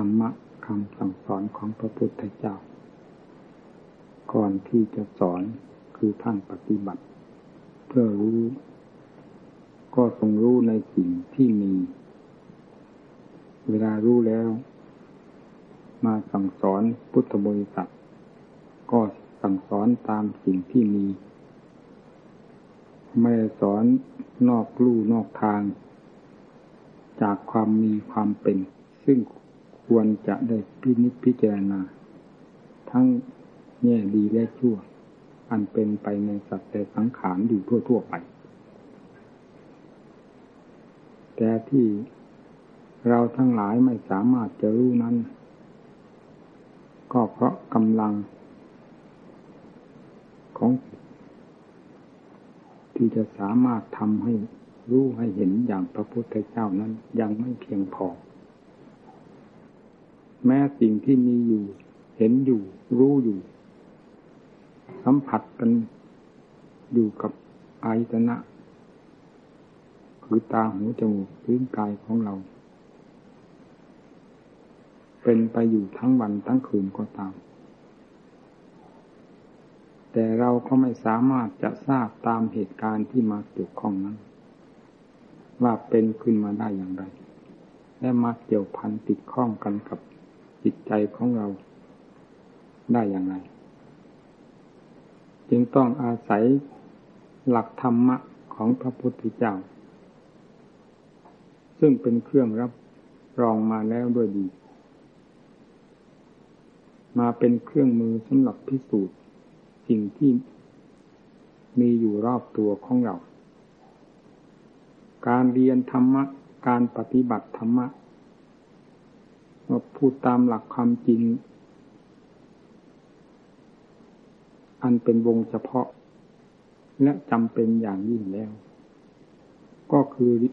รรมะคำสั่งสอนของพระพุทธเจ้าก่อนที่จะสอนคือท่านปฏิบัติเพื่อรู้ก็ทรงรู้ในสิ่งที่มีเวลารู้แล้วมาสั่งสอนพุทธบริษัทก็สั่งสอนตามสิ่งที่มีไม่ได้สอนนอกลู่นอกทางจากความมีความเป็นซึ่งควรจะได้พินิจพิจารณาทั้งแง่ดีและชั่วอันเป็นไปในสัตว์แต่สังขารอยู่ทั่วๆไปแต่ที่เราทั้งหลายไม่สามารถจะรู้นั้นก็เพราะกำลังของที่จะสามารถทำให้รู้ให้เห็นอย่างพระพุทธเจ้านั้นยังไม่เพียงพอแม้สิ่งที่มีอยู่เห็นอยู่รู้อยู่สัมผัสกันอยู่กับอายตนะคือตาหูจมูกลิ้นกายของเราเป็นไปอยู่ทั้งวันทั้งคืนก็ตามแต่เราก็ไม่สามารถจะทราบตามเหตุการณ์ที่มาเกี่ยวข้องนั้นว่าเป็นขึ้นมาได้อย่างไรและมาเกี่ยวพันติดข้องกันกับจิตใจของเราได้อย่างไรจึงต้องอาศัยหลักธรรมะของพระพุทธเจ้าซึ่งเป็นเครื่องรับรองมาแล้วด้วยดีมาเป็นเครื่องมือสำหรับพิสูจน์สิ่งที่มีอยู่รอบตัวของเราการเรียนธรรมะการปฏิบัติธรรมะว่าพูดตามหลักความจริงอันเป็นวงเฉพาะและจำเป็นอย่างยิ่งแล้วก็คือ